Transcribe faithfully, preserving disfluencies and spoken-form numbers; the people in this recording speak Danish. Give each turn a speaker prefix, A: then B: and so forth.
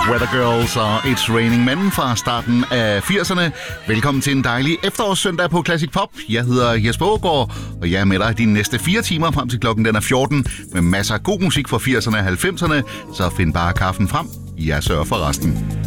A: Weather Girls og It's Raining Men fra starten af firserne. Velkommen til en dejlig efterårssøndag på Classic Pop. Jeg hedder Jesper Aagaard, og jeg er med dig de næste fire timer frem til klokken den er fjorten med masser af god musik fra firserne og halvfemserne. Så find bare kaffen frem. Jeg sørger for resten.